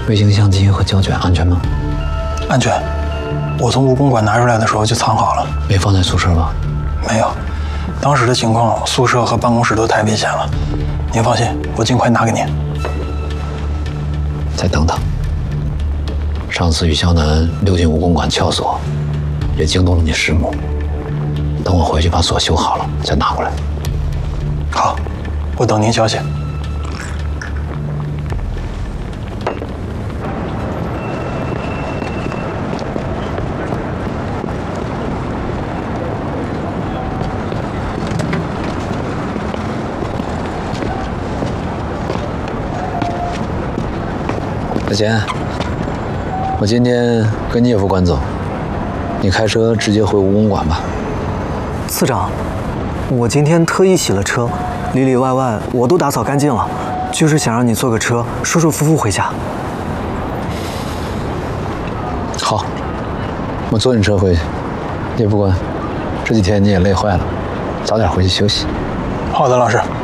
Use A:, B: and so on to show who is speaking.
A: 微型相机和胶卷安全吗？
B: 安全。我从蜈蚣馆拿出来的时候就藏好了。
A: 没放在宿舍吧？
B: 没有。当时的情况，宿舍和办公室都太危险了。您放心，我尽快拿给您。
A: 再等等。上次与肖楠溜进蜈蚣馆撬锁，也惊动了你师母。等我回去把锁修好了，再拿过来。
B: 好，我等您消息。
A: 小贤，我今天跟聂副官走，你开车直接回蜈蚣馆吧。
C: 次长，我今天特意洗了车，里里外外我都打扫干净了，就是想让你坐个车，舒舒服服回家。
A: 好，我坐你车回去。聂副官，这几天你也累坏了，早点回去休息。
B: 好的，老师。